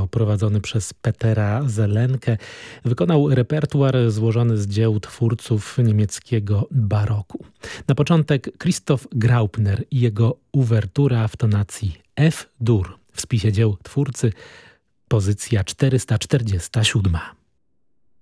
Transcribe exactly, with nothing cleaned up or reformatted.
prowadzony przez Petera Zelenkę, wykonał repertuar złożony z dzieł twórców niemieckiego baroku. Na początek Christoph Graupner i jego uwertura w tonacji F-dur. W spisie dzieł twórcy pozycja czterysta czterdziesta siódma.